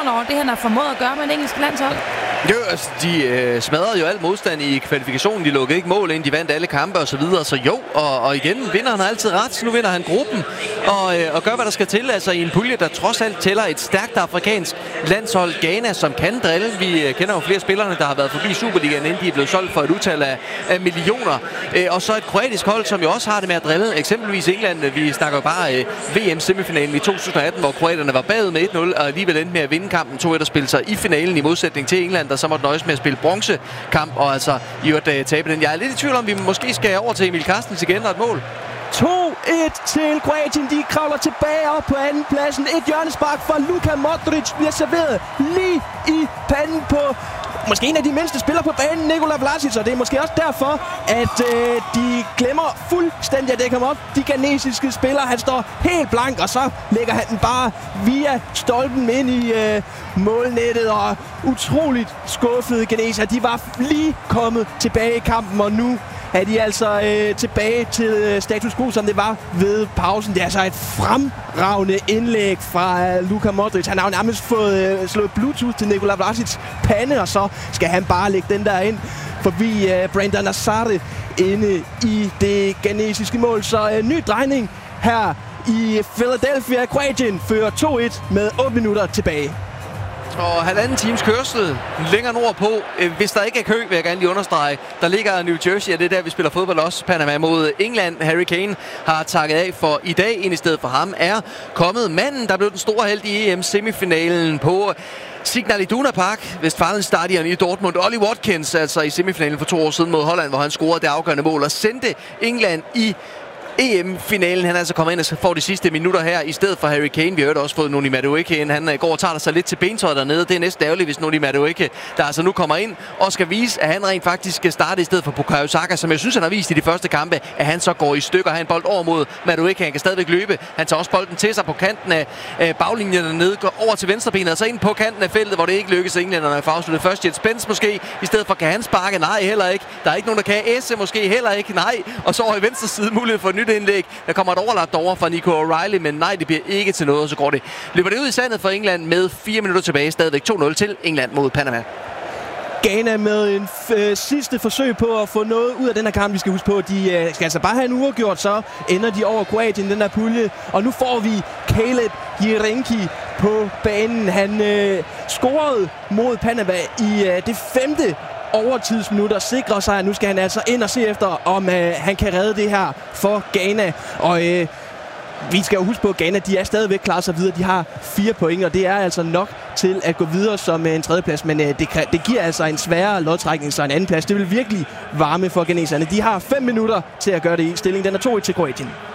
forundret over det, han har formået at gøre med det engelske landshold? Jo, altså, de smadrede jo alt modstand i kvalifikationen. De lukkede ikke mål ind, de vandt alle kampe og så videre. Så jo, og igen, vinderen har altid ret. Nu vinder han gruppen og gør, hvad der skal til. Altså i en pulje, der trods alt tæller et stærkt afrikansk landshold. Ghana, som kan drille. Vi kender jo flere spillerne, der har været forbi Superligaen, inden de er blevet solgt for et utal af millioner. Og så et kroatisk hold, som jo også har det med at drille. Eksempelvis England. Vi snakker jo bare VM-semifinalen i 2018, hvor kroaterne var bagud med 1-0, og alligevel endte med at vinde kampen 2-1 og spille sig i finalen i modsætning til England, der så måtte nøjes med at spille bronzekamp og altså i øvrigt tabe den. Jeg er lidt i tvivl om, vi måske skal over til Emil Carstens igen og et mål. 2-1 til Kroatien. De kravler tilbage op på anden pladsen. Et hjørnespark fra Luka Modric bliver serveret lige i panden på måske en af de mindste spillere på banen, Nikola Vlasic, og det er måske også derfor, at de glemmer fuldstændig at dække ham op. De ghanesiske spillere, han står helt blank, og så lægger han den bare via stolpen ind i målnettet, og utroligt skuffede ghanesere. De var lige kommet tilbage i kampen, og nu er de altså tilbage til status quo, som det var ved pausen. Det er altså et fremragende indlæg fra Luka Modric. Han har jo nærmest fået slået Bluetooth til Nikola Vlasics pande, og så skal han bare lægge den der ind forbi Brandon Azarde inde i det ghanesiske mål. Så ny drejning her i Philadelphia. Kroatien fører 2-1 med 8 minutter tilbage. Og halvanden times kørsel længere nordpå. Hvis der ikke er kø, vil jeg gerne lige understrege. Der ligger New Jersey, og det er der, vi spiller fodbold også. Panama mod England. Harry Kane har takket af for i dag. Ind i stedet for ham er kommet manden, der blev den store held i EM-semifinalen på Signal Iduna Park, Westfalenstadion i Dortmund. Ollie Watkins, altså i semifinalen for 2 år siden mod Holland, hvor han scorede det afgørende mål og sendte England i EM-finalen. Han er altså kommet ind og får de sidste minutter her i stedet for Harry Kane. Vi har også fået Noni Madueke ind. Han går og tager sig lidt til bentøjet dernede. Det er næsten ærgerligt, hvis Noni Madueke, der altså nu kommer ind og skal vise, at han rent faktisk skal starte i stedet for Bukayo Saka, som jeg synes, han har vist i de første kampe, at han så går i stykker. Han bold over mod Madueke. Han kan stadigvæk løbe. Han tager også bolden til sig på kanten af baglinjen dernede, går over til venstrebenet og så ind på kanten af feltet, hvor det ikke lykkes englænderne at få afsluttet først. Jet Spence måske. I stedet for kan han sparke? Nej, heller ikke. Der er ikke nogen, der kan. Esse måske heller ikke. Nej. Og så over i venstre side mulighed for et nyt indlæg. Der kommer et overlap derovre fra Nico O'Reilly, men nej, det bliver ikke til noget, og så løber det ud i sandet for England med 4 minutter tilbage. Stadigvæk 2-0 til England mod Panama. Ghana med en sidste forsøg på at få noget ud af den her kamp. Vi skal huske på, at de skal altså bare have en uafgjort, så ender de over Kroatien, den der pulje. Og nu får vi Caleb Jirenki på banen. Han scorede mod Panama i det 5. overtidsminutter, sikrer sig, at nu skal han altså ind og se efter, om han kan redde det her for Ghana. Og vi skal jo huske på, at Ghana, de er stadigvæk klar sig videre. De har 4 point, og det er altså nok til at gå videre som en tredjeplads. Men det giver altså en sværere lodtrækning, så en anden plads. Det vil virkelig varme for ghaneserne. De har 5 minutter til at gøre det i. Stillingen den er 2-1 til Kroatien.